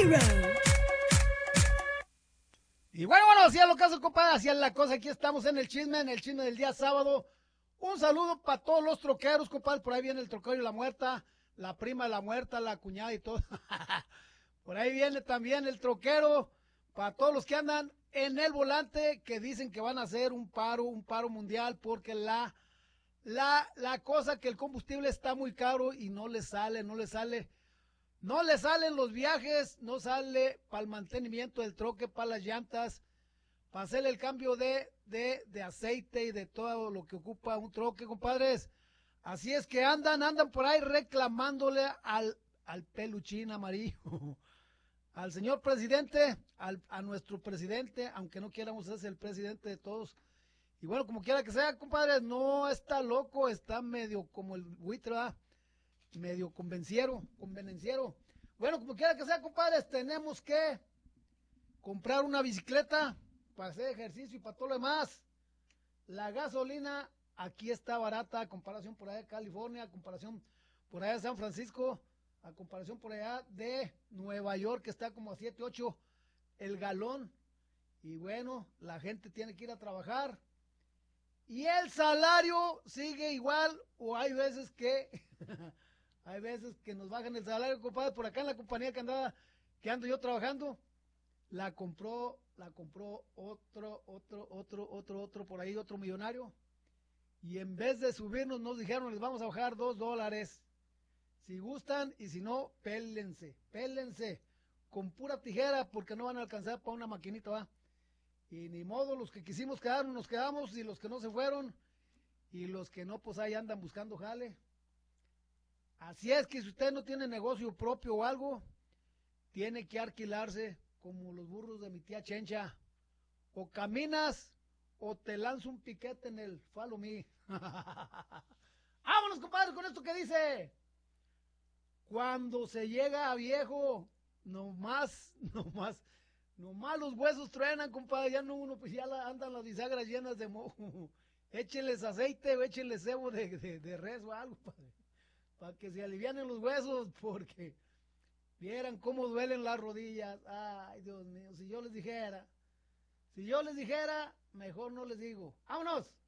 Zero. Y bueno, así es lo que hace, compadre, así es la cosa. Aquí estamos en el chisme del día sábado. Un saludo para todos los troqueros, compadre. Por ahí viene el troquero y la muerta, la prima de la muerta, la cuñada y todo. Por ahí viene también el troquero. Para todos los que andan en el volante, que dicen que van a hacer un paro mundial, porque la cosa que el combustible está muy caro y no le salen los viajes, no sale para el mantenimiento del troque, para las llantas, para hacerle el cambio de aceite y de todo lo que ocupa un troque, compadres. Así es que andan por ahí reclamándole al peluchín amarillo, al señor presidente, a nuestro presidente, aunque no quieramos ser el presidente de todos. Y bueno, como quiera que sea, compadres, no está loco, está medio como el buitre, ¿verdad? Medio convenciero. Bueno, como quiera que sea, compadres, tenemos que comprar una bicicleta para hacer ejercicio y para todo lo demás. La gasolina aquí está barata a comparación por allá de California, a comparación por allá de San Francisco, a comparación por allá de Nueva York, que está como a 7, 8 el galón. Y bueno, la gente tiene que ir a trabajar. Y el salario sigue igual, o hay veces que hay veces que nos bajan el salario, compadre. Por acá en la compañía que ando yo trabajando, la compró otro por ahí, otro millonario. Y en vez de subirnos, nos dijeron, les vamos a bajar $2. Si gustan, y si no, pélense con pura tijera, porque no van a alcanzar para una maquinita, va. Y ni modo, los que quisimos quedarnos, nos quedamos, y los que no se fueron, y los que no, pues ahí andan buscando jale. Así es que si usted no tiene negocio propio o algo, tiene que alquilarse como los burros de mi tía Chencha. O caminas o te lanzo un piquete en el follow me. Vámonos, compadre, con esto que dice. Cuando se llega a viejo, nomás los huesos truenan, compadre. Ya no uno, pues ya andan las bisagras llenas de mojo. Écheles aceite o écheles cebo de res o algo, padre, para que se alivianen los huesos, porque vieran cómo duelen las rodillas. Ay, Dios mío, si yo les dijera, mejor no les digo. ¡Vámonos!